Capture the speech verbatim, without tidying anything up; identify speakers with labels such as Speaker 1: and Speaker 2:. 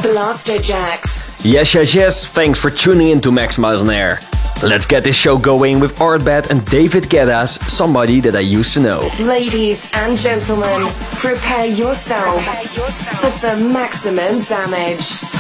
Speaker 1: Blasterjaxx.
Speaker 2: Yes, yes, yes, thanks for tuning in to Max Miles on Air. Let's get this show going with Artbat and David Guetta's Somebody That I Used to Know.
Speaker 1: Ladies and gentlemen, prepare yourself for some maximum damage.